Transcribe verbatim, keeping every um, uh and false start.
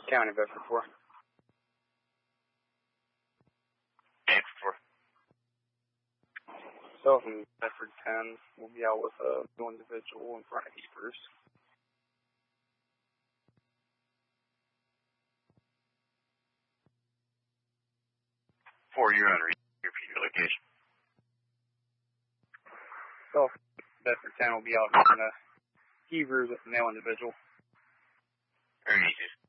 County Bedford four. Bedford four. So from Bedford ten, we'll be out with a new individual in front of Hebrews. Four, you're on repeat your location. So Bedford ten will be out in front of Hebrews with a male individual. Very easy.